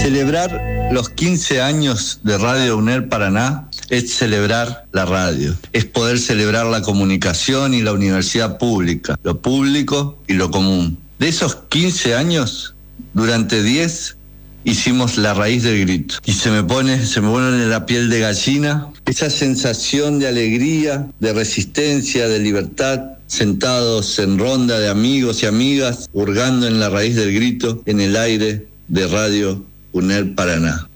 Celebrar los 15 años de Radio UNER Paraná es celebrar la radio, es poder celebrar la comunicación y la universidad pública, lo público y lo común. De esos 15 años, durante 10 hicimos La Raíz del Grito. Y se me pone la piel de gallina, esa sensación de alegría, de resistencia, de libertad, sentados en ronda de amigos y amigas, hurgando en La Raíz del Grito, en el aire de Radio UNER Paraná.